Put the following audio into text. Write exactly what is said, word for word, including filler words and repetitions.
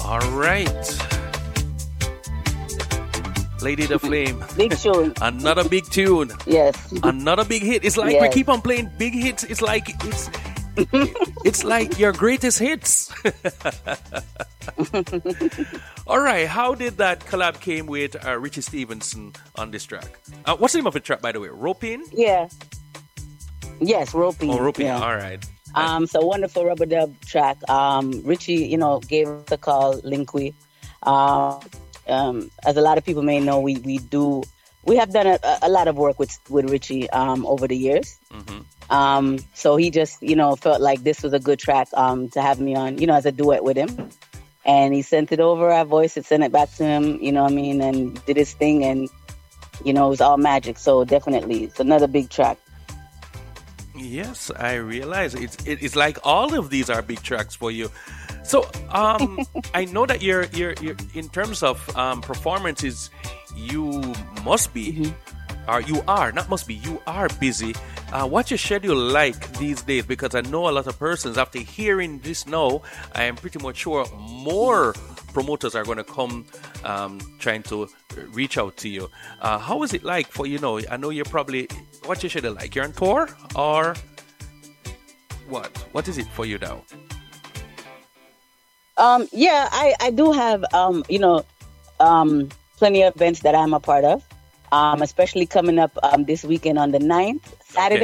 All right. Lady the Flame. Big tune. Another big tune. Yes. Another big hit. It's like yes. we keep on playing big hits. It's like it's it's like your greatest hits. All right. How did that collab came with uh, Richie Stevenson on this track? Uh, what's the name of the track, by the way? Roping? Yeah. Yes, Roping. Oh, Roping. Yeah. All right. Um, so wonderful rubber dub track. Um, Richie, you know, gave us a call, Linkwe. Um, um, as a lot of people may know, we, we do, we have done a, a lot of work with, with Richie, um, over the years. Mm-hmm. Um, so he just, you know, felt like this was a good track, um, to have me on, you know, as a duet with him. And he sent it over, I voiced it, sent it back to him, you know what I mean? And did his thing and, you know, it was all magic. So definitely it's another big track. Yes, I realize it's it, it's like all of these are big tracks for you. So um, I know that you're you're, you're in terms of um, performances, you must be, mm-hmm. or you are not must be, you are busy. Uh, what's your schedule like these days? Because I know a lot of persons after hearing this now, I am pretty much sure more promoters are going to come um, trying to reach out to you. Uh, how is it like for you know? I know you're probably what's your schedule like? You're on tour or what? What is it for you now? Um, yeah, I, I do have um, you know um, plenty of events that I'm a part of, um, especially coming up um, this weekend on the ninth, Saturday.